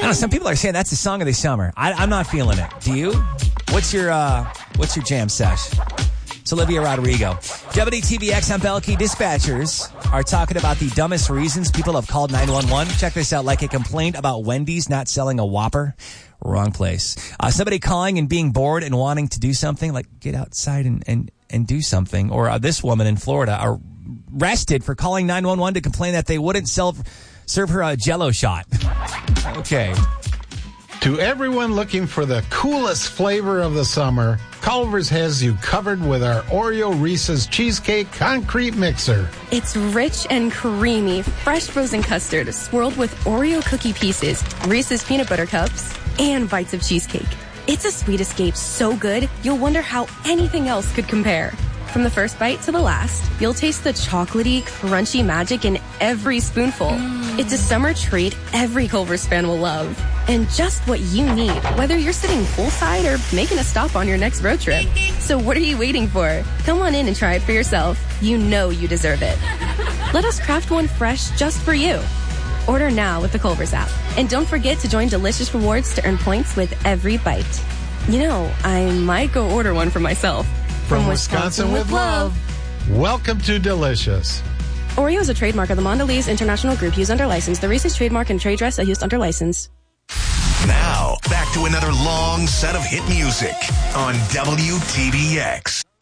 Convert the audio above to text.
know, some people are saying that's the song of the summer. I'm not feeling it. Do you? What's your jam sesh? It's Olivia Rodrigo. WTVX on Belkey. Dispatchers are talking about the dumbest reasons people have called 911. Check this out. Like a complaint about Wendy's not selling a Whopper. Wrong place. Somebody calling and being bored and wanting to do something, like get outside and do something. Or this woman in Florida arrested for calling 911 to complain that they wouldn't serve her a Jell-O shot. Okay. To everyone looking for the coolest flavor of the summer, Culver's has you covered with our Oreo Reese's Cheesecake Concrete Mixer. It's rich and creamy, fresh frozen custard swirled with Oreo cookie pieces, Reese's peanut butter cups, and bites of cheesecake. It's a sweet escape so good, you'll wonder how anything else could compare. From the first bite to the last, you'll taste the chocolatey, crunchy magic in every spoonful. It's a summer treat every Culver's fan will love. And just what you need, whether you're sitting poolside or making a stop on your next road trip. So what are you waiting for? Come on in and try it for yourself. You know you deserve it. Let us craft one fresh just for you. Order now with the Culver's app. And don't forget to join Delicious Rewards to earn points with every bite. You know, I might go order one for myself. From Wisconsin with love. Welcome to Delicious. Oreo is a trademark of the Mondelez International Group used under license. The Reese's trademark and trade dress are used under license. Now, back to another long set of hit music on WTVX.